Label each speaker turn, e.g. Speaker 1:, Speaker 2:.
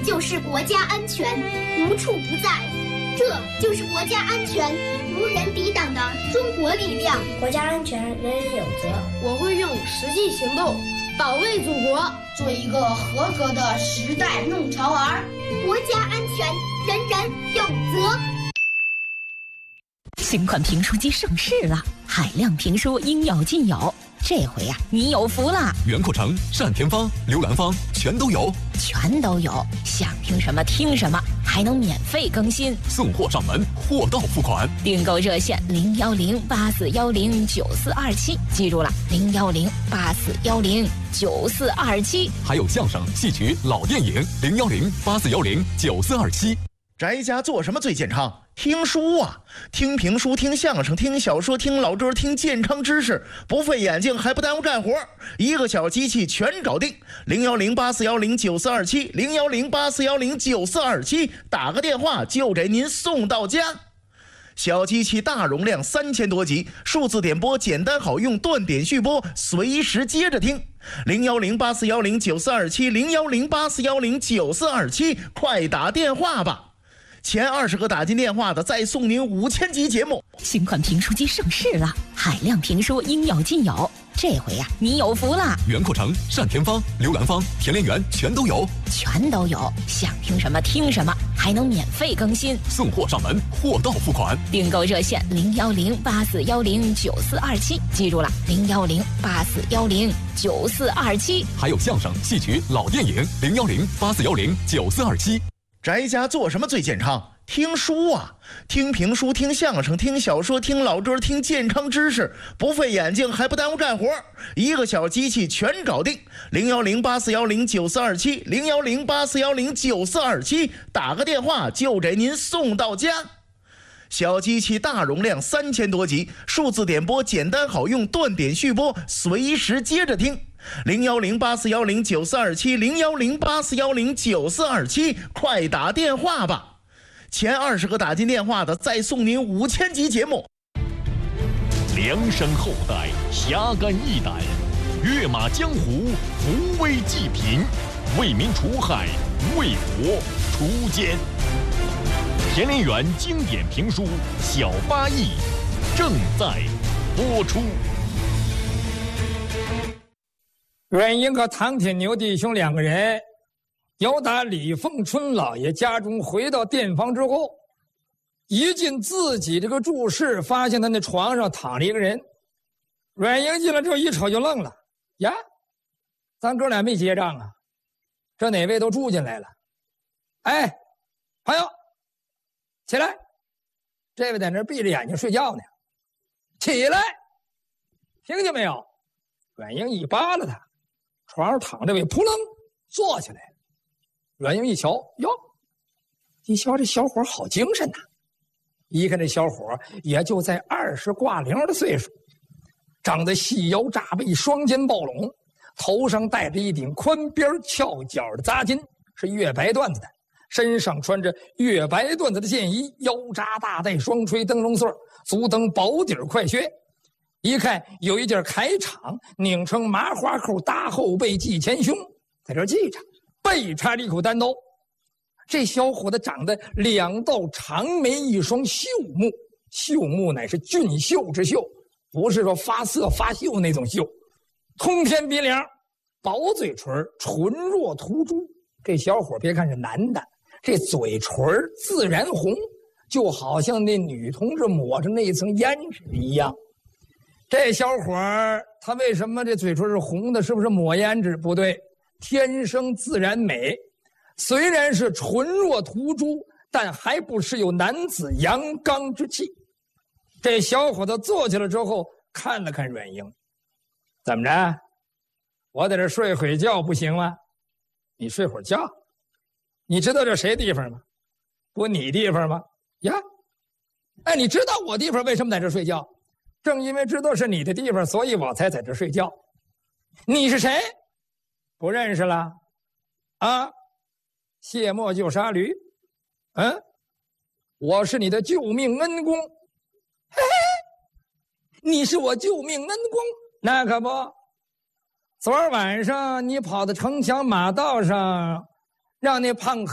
Speaker 1: 就是国家安全，无处不在。这就是国家安全无人抵挡的中国力量。
Speaker 2: 国家安全人人有责，
Speaker 3: 我会用实际行动保卫祖国，
Speaker 4: 做一个合格的时代弄潮儿。
Speaker 1: 国家安全人人有责。
Speaker 5: 新款评书机上市了，海量评书应有尽有。这回呀，你有福了！
Speaker 6: 袁阔成、单田芳、刘兰芳全都有，
Speaker 5: 全都有。想听什么听什么，还能免费更新，
Speaker 6: 送货上门，货到付款。
Speaker 5: 订购热线01084109427，记住了，01084109427。
Speaker 6: 还有相声、戏曲、老电影01084109427。
Speaker 7: 宅家做什么最健康？听书啊，听评书，听相声，听小说，听老歌，听健康知识，不费眼睛还不耽误干活，一个小机器全搞定。01084109427 01084109427，打个电话就给您送到家。小机器大容量3000多集，数字点播简单好用，断点续播，随时接着听。01084109427 01084109427，快打电话吧。前20个打进电话的，再送您5000集节目。
Speaker 5: 新款评书机上市了，海量评书应有尽有。这回呀，你有福了！
Speaker 6: 袁阔成、单田芳、刘兰芳、田连元全都有，
Speaker 5: 全都有。想听什么听什么，还能免费更新，
Speaker 6: 送货上门，货到付款。
Speaker 5: 订购热线01084109427，记住了，01084109427。
Speaker 6: 还有相声、戏曲、老电影01084109427。
Speaker 7: 宅家做什么最健康？听书啊，听评书，听相声，听小说，听老歌，听健康知识，不费眼睛还不耽误干活，一个小机器全搞定。01084109427 01084109427，打个电话就给您送到家。小机器大容量3000多集，数字点播简单好用，断点续播，随时接着听。01084109427 01084109427，快打电话吧。前20个打进电话的，再送您5000集节目。
Speaker 8: 量身厚待，侠肝义胆，跃马江湖，扶危济贫，为民除害，为国除奸。田连元经典评书《小八义》正在播出。
Speaker 9: 阮英和唐铁牛弟兄2个人由打李凤春老爷家中回到店房之后，一进自己这个住室，发现他那床上躺着一个人。阮英进来之后一瞅就愣了，呀，咱哥俩没结账啊，这哪位都住进来了？哎，朋友，起来，这位在那闭着眼睛睡觉呢，起来，听见没有？阮英一扒拉他，床上躺着位扑棱坐起来了。阮英一瞧，哟，一瞧这小伙好精神呐！一看这小伙也就在20挂零的岁数，长得细腰扎背，双肩抱拢，头上戴着一顶宽边翘角的扎巾，是月白缎子的，身上穿着月白缎子的箭衣，腰扎大带双垂灯笼穗，足蹬薄底快靴。一看有一件铠氅，拧成麻花扣，搭后背系前胸，在这系着，背插着一口单刀。这小伙子长得2道长眉，一双秀目，秀目乃是俊秀之秀，不是说发色发秀那种秀。通天鼻梁，薄嘴唇，唇若涂朱。这小伙别看是男的，这嘴唇自然红，就好像那女同志抹着那层胭脂一样。这小伙他为什么这嘴唇是红的？是不是抹胭脂？不对，天生自然美。虽然是唇若涂朱，但还不失有男子阳刚之气。这小伙子坐起来之后，看了看阮英，怎么着？我在这睡会觉不行吗？你睡会儿觉？你知道这谁地方吗？不你地方吗？呀，哎，你知道我地方为什么在这睡觉？正因为知道是你的地方，所以我才在这睡觉。你是谁？不认识了？啊？卸磨就杀驴？嗯？我是你的救命恩公。嘿嘿，你是我救命恩公？那可不。昨儿晚上你跑到城墙马道上，让那胖